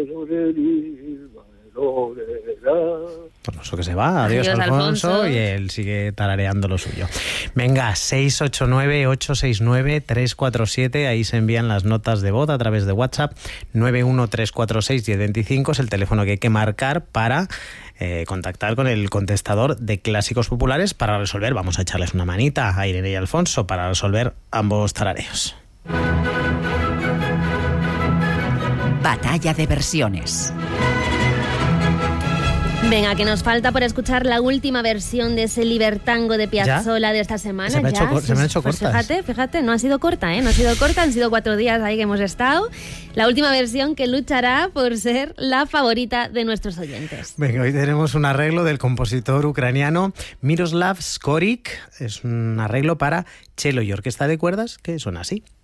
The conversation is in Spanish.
Eso que se va, adiós Alfonso, y él sigue tarareando lo suyo. Venga, 689-869-347, ahí se envían las notas de voz a través de WhatsApp. 913461025 es el teléfono que hay que marcar para contactar con el contestador de Clásicos Populares para resolver, vamos a echarles una manita a Irene y Alfonso para resolver ambos tarareos. Batalla de versiones. Venga, que nos falta por escuchar la última versión de ese Libertango de Piazzolla de esta semana. Se me han hecho pues cortas. Fíjate, no ha sido corta, ¿eh? No ha sido corta, han sido 4 días ahí que hemos estado. La última versión que luchará por ser la favorita de nuestros oyentes. Venga, hoy tenemos un arreglo del compositor ucraniano Miroslav Skorik. Es un arreglo para cello y orquesta de cuerdas que suena así.